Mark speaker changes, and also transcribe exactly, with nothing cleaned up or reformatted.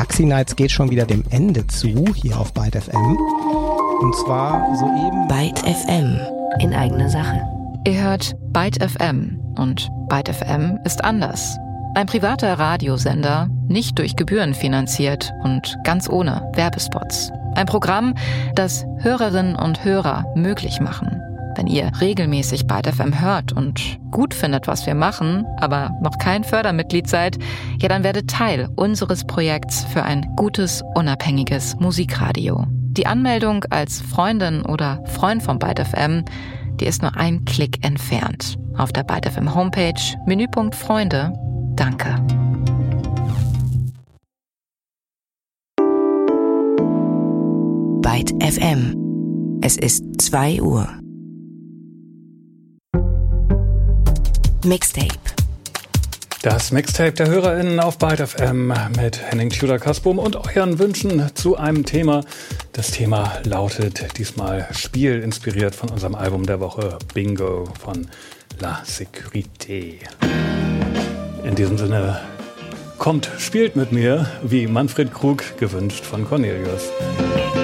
Speaker 1: Taxi Nights geht schon wieder dem Ende zu, hier auf Byte F M. Und zwar soeben...
Speaker 2: Byte F M, in eigener Sache.
Speaker 3: Ihr hört Byte F M und Byte F M ist anders. Ein privater Radiosender, nicht durch Gebühren finanziert und ganz ohne Werbespots. Ein Programm, das Hörerinnen und Hörer möglich machen. Wenn ihr regelmäßig Byte F M hört und gut findet, was wir machen, aber noch kein Fördermitglied seid, ja, dann werdet Teil unseres Projekts für ein gutes, unabhängiges Musikradio. Die Anmeldung als Freundin oder Freund von Byte F M, die ist nur ein Klick entfernt. Auf der Byte F M Homepage, Menüpunkt Freunde. Danke.
Speaker 2: Byte F M. Es ist zwei Uhr. Mixtape.
Speaker 4: Das Mixtape der HörerInnen auf Byte F M mit Henning Tudor-Kasbum und euren Wünschen zu einem Thema. Das Thema lautet diesmal Spiel, inspiriert von unserem Album der Woche Bingo von La Sécurité. In diesem Sinne, kommt, spielt mit mir, wie Manfred Krug gewünscht von Cornelius.